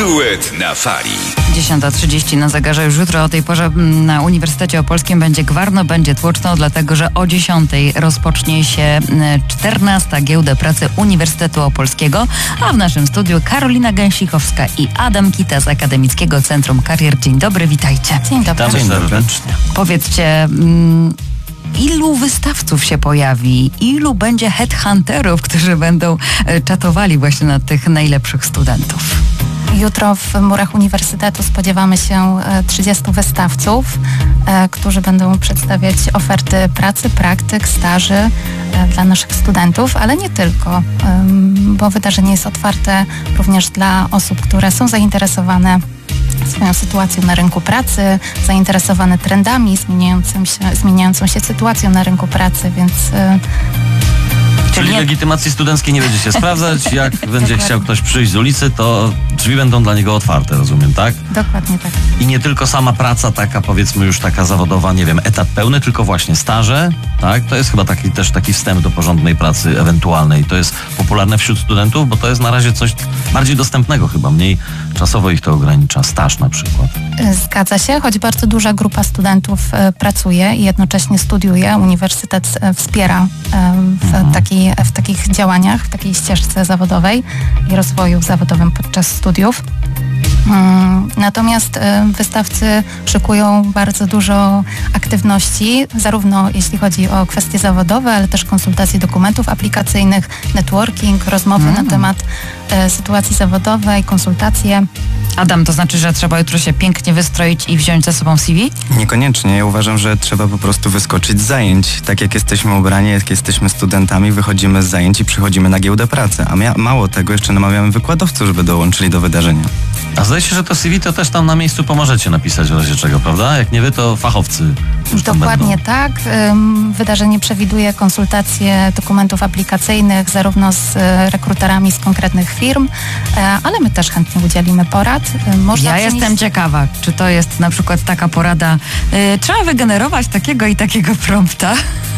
Duet na fali. 10:30 na zegarze. Już jutro o tej porze na Uniwersytecie Opolskim będzie gwarno, będzie tłoczno, dlatego że o 10:00 rozpocznie się 14. Giełda Pracy Uniwersytetu Opolskiego, a w naszym studiu Karolina Gęsikowska i Adam Kita z Akademickiego Centrum Karier. Dzień dobry, witajcie. Dzień dobry. Dzień serdecznie. Powiedzcie, ilu wystawców się pojawi? Ilu będzie headhunterów, którzy będą czatowali właśnie na tych najlepszych studentów? Jutro w murach Uniwersytetu spodziewamy się 30 wystawców, którzy będą przedstawiać oferty pracy, praktyk, staży dla naszych studentów, ale nie tylko, bo wydarzenie jest otwarte również dla osób, które są zainteresowane swoją sytuacją na rynku pracy, zainteresowane trendami, zmieniającą się sytuacją na rynku pracy, więc... Czyli legitymacji studenckiej nie będzie się sprawdzać. Jak będzie chciał ktoś przyjść z ulicy, to drzwi będą dla niego otwarte, rozumiem, tak? Dokładnie tak. I nie tylko sama praca taka, powiedzmy już taka zawodowa, nie wiem, etat pełny, tylko właśnie staże, tak? To jest chyba taki wstęp do porządnej pracy ewentualnej. To jest popularne wśród studentów, bo to jest na razie coś bardziej dostępnego chyba, mniej czasowo ich to ogranicza. Staż na przykład. Zgadza się, choć bardzo duża grupa studentów pracuje i jednocześnie studiuje. Uniwersytet wspiera w takich działaniach, w takiej ścieżce zawodowej i rozwoju zawodowym podczas studiów. Natomiast wystawcy szykują bardzo dużo aktywności, zarówno jeśli chodzi o kwestie zawodowe, ale też konsultacje dokumentów aplikacyjnych, networking, rozmowy na temat sytuacji zawodowej, konsultacje. Adam, to znaczy, że trzeba jutro się pięknie wystroić i wziąć ze sobą CV? Niekoniecznie. Ja uważam, że trzeba po prostu wyskoczyć z zajęć. Tak jak jesteśmy ubrani, jak jesteśmy studentami, wychodzimy z zajęć i przychodzimy na giełdę pracy. A mało tego, jeszcze namawiamy wykładowców, żeby dołączyli do wydarzenia. A zdaje się, że to CV to też tam na miejscu pomożecie napisać w razie czego, prawda? Jak nie wy, to fachowcy już tam Dokładnie będą. tak. Wydarzenie przewiduje konsultacje dokumentów aplikacyjnych zarówno z rekruterami z konkretnych firm, ale my też chętnie udzielimy porad. Ja jestem ciekawa, czy to jest na przykład taka porada, trzeba wygenerować takiego i takiego prompta.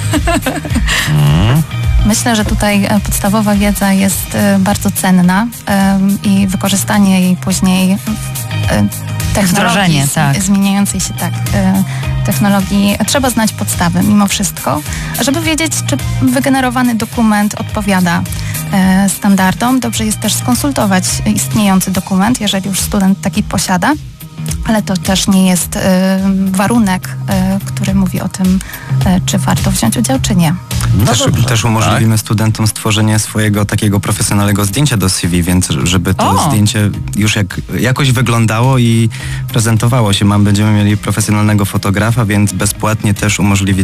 Myślę, że tutaj podstawowa wiedza jest bardzo cenna i wykorzystanie jej później technologii zmieniającej się technologii. Trzeba znać podstawy mimo wszystko, żeby wiedzieć, czy wygenerowany dokument odpowiada standardom. Dobrze jest też skonsultować istniejący dokument, jeżeli już student taki posiada. Ale to też nie jest warunek, który mówi o tym, czy warto wziąć udział, czy nie. No Też umożliwimy studentom stworzenie swojego takiego profesjonalnego zdjęcia do CV, więc żeby to zdjęcie już jakoś wyglądało i prezentowało się. Będziemy mieli profesjonalnego fotografa, więc bezpłatnie też umożliwi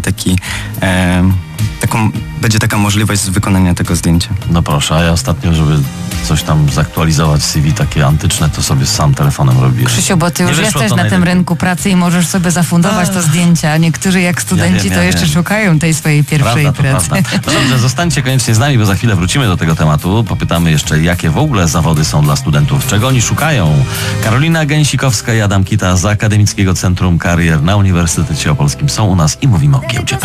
będzie taka możliwość wykonania tego zdjęcia. No proszę, a ja ostatnio, żeby coś tam zaktualizować CV takie antyczne, to sobie sam telefonem robię. Krzysiu, bo ty już jesteś na tym rynku pracy i możesz sobie zafundować to zdjęcia. Niektórzy jak studenci to jeszcze szukają tej swojej pierwszej pracy. No dobrze, zostańcie koniecznie z nami, bo za chwilę wrócimy do tego tematu. Popytamy jeszcze, jakie w ogóle zawody są dla studentów, czego oni szukają. Karolina Gęsikowska i Adam Kita z Akademickiego Centrum Karier na Uniwersytecie Opolskim są u nas i mówimy o giełdzie.